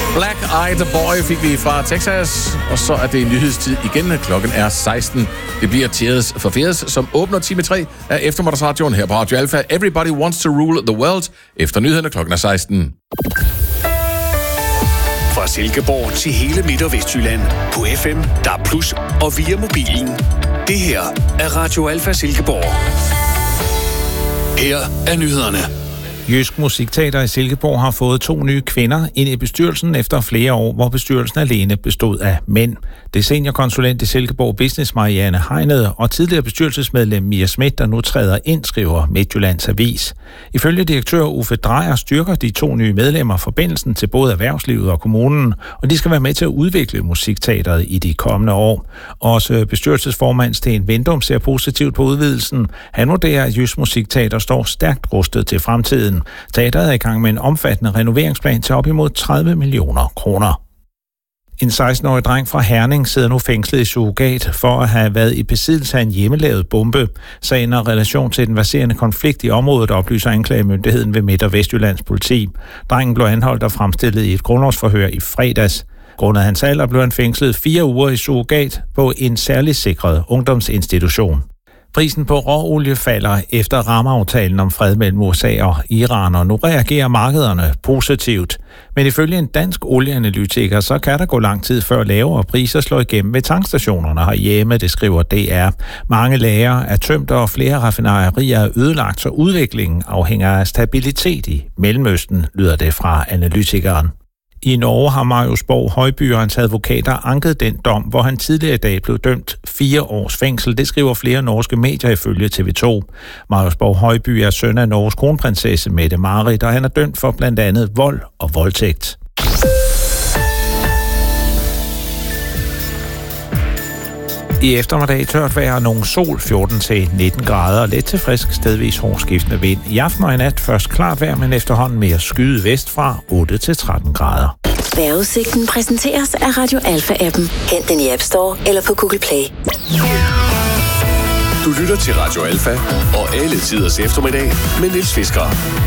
Black Eyed Boy fik vi fra Texas, og så er det nyhedstid igen. Klokken er 16. Det bliver Tears for Fears, som åbner time 3 af eftermiddagsradioen her på Radio Alpha. Everybody wants to rule the world. Efter nyhederne klokken er 16. Fra Silkeborg til hele Midt- og Vestjylland. På FM, DAB+, og via mobilen. Det her er Radio Alpha Silkeborg. Her er nyhederne. Jysk Musikteater i Silkeborg har fået 2 nye kvinder ind i bestyrelsen efter flere år, hvor bestyrelsen alene bestod af mænd. Det er seniorkonsulent i Silkeborg Business Marianne Hegnet og tidligere bestyrelsesmedlem Mia Schmidt, der nu træder ind, skriver Midtjyllands Avis. Ifølge direktør Uffe Drejer styrker de 2 nye medlemmer forbindelsen til både erhvervslivet og kommunen, og de skal være med til at udvikle Musikteateret i de kommende år. Også bestyrelsesformand Sten Vindum ser positivt på udvidelsen. Han vurderer, at Jysk Musikteater står stærkt rustet til fremtiden. Teateret er i gang med en omfattende renoveringsplan til op imod 30 millioner kroner. En 16-årig dreng fra Herning sidder nu fængslet i surrogat for at have været i besiddelse af en hjemmelavet bombe. Sagen har relation til den verserende konflikt i området, oplyser anklagemyndigheden ved Midt- og Vestjyllands politi. Drengen blev anholdt og fremstillet i et grundlovsforhør i fredags. Grundet hans alder blev han fængslet 4 uger i surrogat på en særligt sikret ungdomsinstitution. Prisen på råolie falder efter rammeaftalen om fred mellem USA og Iran, og nu reagerer markederne positivt. Men ifølge en dansk olieanalytiker, så kan der gå lang tid før lavere priser slår igennem ved tankstationerne herhjemme, det skriver DR. Mange lagre er tømt, og flere raffinaderier er ødelagt, så udviklingen afhænger af stabilitet i Mellemøsten, lyder det fra analytikeren. I Norge har Marius Borg Højby og hans advokater anket den dom, hvor han tidligere i dag blev dømt 4 års fængsel. Det skriver flere norske medier ifølge TV2. Marius Borg Højby er søn af Norges kronprinsesse Mette-Marit, og han er dømt for blandt andet vold og voldtægt. I eftermiddag tørt vejr, nogen sol 14-19 grader, let til frisk stedvis hårdskiftende vind. I aften og i nat først klart vejr, men efterhånden mere skyet vestfra 8-13 grader. Vejrudsigten præsenteres af Radio Alpha-appen. Hent den i App Store eller på Google Play. Du lytter til Radio Alpha og alle tiders eftermiddag med Niels Fisker.